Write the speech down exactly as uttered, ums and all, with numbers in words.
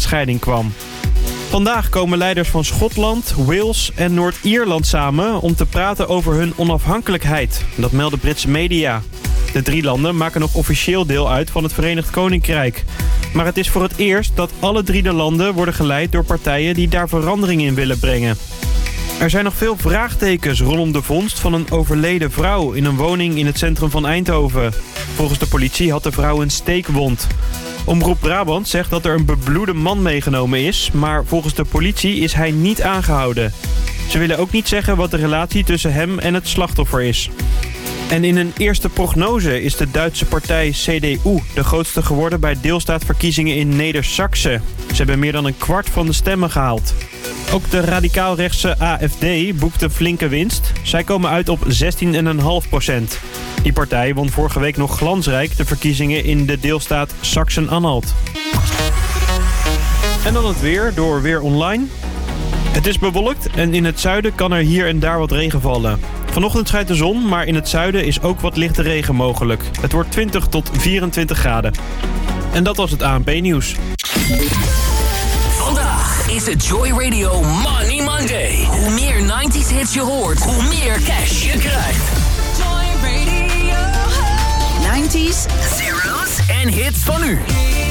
echtscheiding kwam. Vandaag komen leiders van Schotland, Wales en Noord-Ierland samen om te praten over hun onafhankelijkheid. Dat melden Britse media. De drie landen maken nog officieel deel uit van het Verenigd Koninkrijk. Maar het is voor het eerst dat alle drie de landen worden geleid door partijen die daar verandering in willen brengen. Er zijn nog veel vraagtekens rondom de vondst van een overleden vrouw in een woning in het centrum van Eindhoven. Volgens de politie had de vrouw een steekwond. Omroep Brabant zegt dat er een bebloede man meegenomen is, maar volgens de politie is hij niet aangehouden. Ze willen ook niet zeggen wat de relatie tussen hem en het slachtoffer is. En in een eerste prognose is de Duitse partij C D U de grootste geworden bij deelstaatverkiezingen in Neder-Saxe. Ze hebben meer dan een kwart van de stemmen gehaald. Ook de radicaal-rechtse A F D boekt een flinke winst. Zij komen uit op zestien komma vijf procent. Die partij won vorige week nog glansrijk de verkiezingen in de deelstaat Sachsen-Anhalt. En dan het weer door Weer Online. Het is bewolkt en in het zuiden kan er hier en daar wat regen vallen. Vanochtend schijnt de zon, maar in het zuiden is ook wat lichte regen mogelijk. Het wordt twintig tot vierentwintig graden. En dat was het A N P-nieuws. Vandaag is het Joy Radio Money Monday. Hoe meer nineties hits je hoort, hoe meer cash je krijgt. Joy Radio. nineties, zeros en hits van nu.